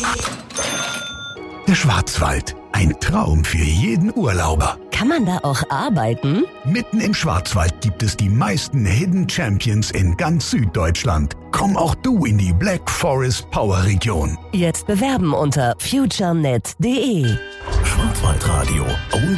Der Schwarzwald, ein Traum für jeden Urlauber. Kann man da auch arbeiten? Mitten im Schwarzwald gibt es die meisten Hidden Champions in ganz Süddeutschland. Komm auch du in die Black Forest Power Region. Jetzt bewerben unter futurenet.de. Schwarzwaldradio. Only